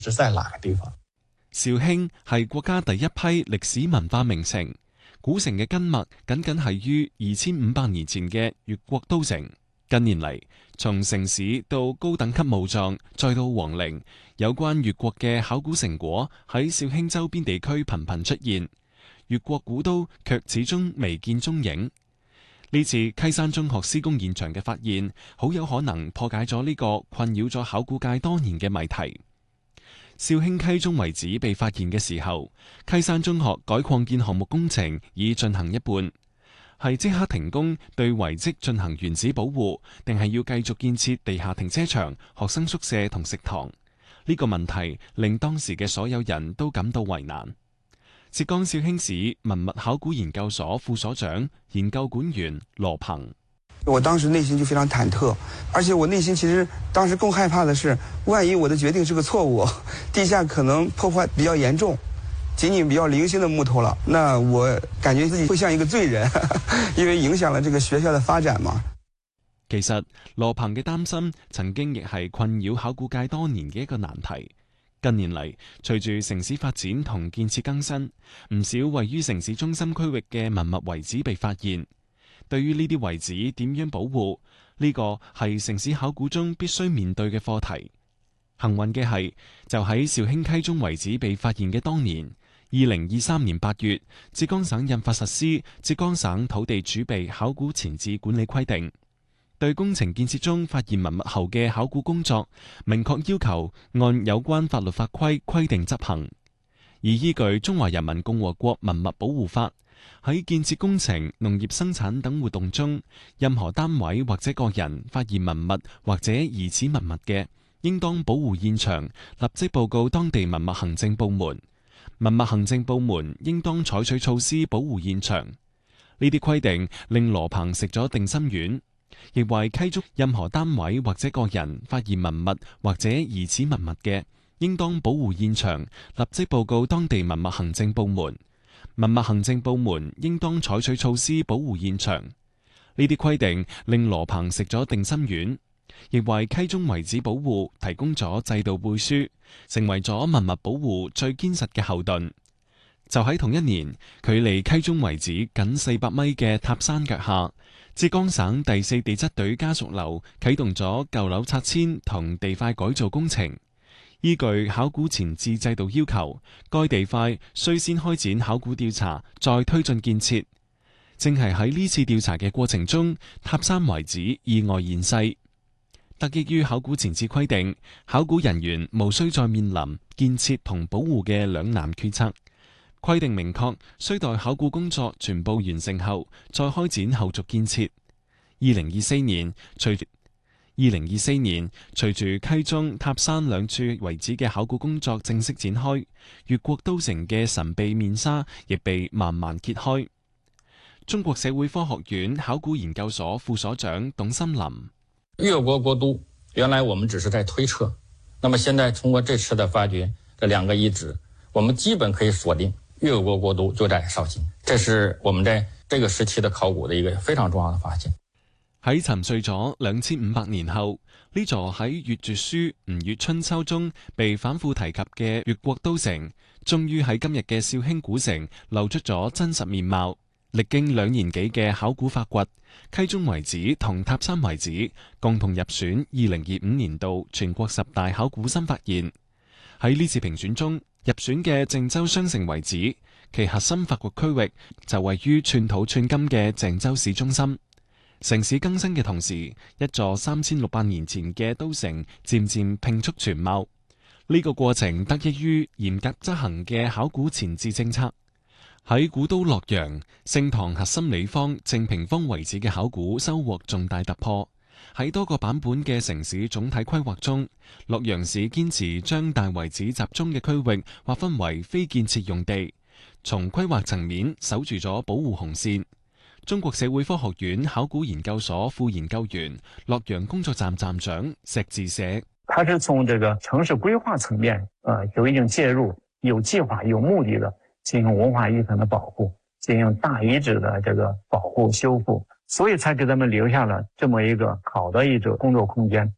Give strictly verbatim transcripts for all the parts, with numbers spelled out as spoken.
是在哪個地方？ 肇興係國家第一批歷史文化名城，古城嘅根脈僅僅係於二千五百年前嘅越國都城。近年嚟，從城市到高等級墓葬，再到皇陵，有關越國嘅考古成果喺肇興周邊地區頻頻出現，越國古都卻始終未見蹤影。呢次溪山中學施工現場嘅發現，好有可能破解咗呢個困擾咗考古界多年嘅謎題。肇興溪中遺址被發現嘅時候，溪山中學改擴建項目工程已進行一半。係即刻停工對遺跡進行原址保護，定係要繼續建設地下停車場、學生宿舍同食堂？呢個問題令當時嘅所有人都感到為難。浙江紹興市文物考古研究所副所長、研究管員羅鵬： 我當時內心就非常忐忑，而且我內心其實當時更害怕的是，萬一我的決定是個錯誤，地下可能破壞比較嚴重。僅僅比較零星的木頭了，那我感覺自己會像一個罪人，因為影響了這個學校的發展嘛。 其實羅鵬嘅擔心曾經亦係困擾考古界多年嘅一個難題。近年嚟，隨住城市發展同建設更新，唔少位於城市中心區域嘅文物遺址被發現。對於呢啲遺址點樣保護，呢個係城市考古中必須面對嘅課題。幸運嘅係，就喺肇興溪中遺址被發現嘅當年，二零二三年八月，浙江省印發實施《浙江省土地儲備考古前置管理規定》，對工程建設中發現文物後嘅考古工作，明確要求按有關法律法規規定執行。而依據《中華人民共和國文物保護法》，喺建設工程、農業生產等活動中，任何單位或者個人發現文物或者疑似文物嘅，應當保護現場，立即報告當地文物行政部門。文物行政部門應當採取措施保護現場。呢啲規定令羅鵬食咗定心丸，亦為溪中任何單位或者個人發現文物或者疑似文物嘅，應當保護現場，立即報告當地文物行政部門。文物行政部門應當採取措施保護現場。呢啲規定令羅鵬食咗定心丸，亦為溪中遺址保護提供咗制度背書，成為咗文物保護最堅實嘅後盾。就喺同一年，距離溪中遺址僅四百米嘅塔山腳下，浙江省第四地質隊家屬樓啟動咗舊樓拆遷同地塊改造工程。依據考古前置制度要求，該地塊須先開展考古調查，再推進建設。正係喺呢次調查嘅過程中，塔山遺址意外現世。得益於考古前置規定，考古人員無需再面臨建設同保護嘅兩難決策。規定明確，需待考古工作全部完成後，再開展後續建設。二零二四年，隨二零二四年隨住溪中、塔山兩處遺址嘅考古工作正式展開，越國都城嘅神秘面紗亦被慢慢揭開。中國社會科學院考古研究所副所長董森林： 越國國都原來我們只是在推測，那麼現在通過這次的發掘，這兩個遺址，我們基本可以鎖定越國國都就在紹興，這是我們在這個時期的考古的一個非常重要的發現。 喺沉睡咗兩千五百年後，呢座喺《越絕書·吳越春秋》中被反覆提及嘅越國都城，終於喺今日嘅紹興古城露出咗真實面貌。歷經兩年幾嘅考古發掘，溪中遺址同塔山遺址共同入選二零二五年度全國十大考古新發現。喺呢次評選中，入選嘅鄭州雙城遺址，其核心發掘區域就位於寸土寸金嘅鄭州市中心。城市更新嘅同時，一座三千六百年前嘅都城漸漸拼出全貌。呢、這個過程得益於嚴格執行嘅考古前置政策。喺古都洛陽，盛唐核心里坊正平坊遺址嘅考古收穫重大突破。喺多個版本嘅城市總體規劃中，洛陽市堅持將大遺址集中嘅區域劃分為非建設用地，從規劃層面守住咗保護紅線。中國社會科學院考古研究所副研究員、洛陽工作站站長石志社： 它是從這個城市規劃層面，呃，有一定介入，有計劃、有目的的進行文化遺產的保護，進行大遺址的這個保護修復，所以才給他們留下了這麼一個好的一種工作空間。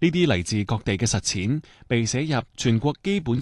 呢啲嚟自各地嘅實踐被寫入全國基本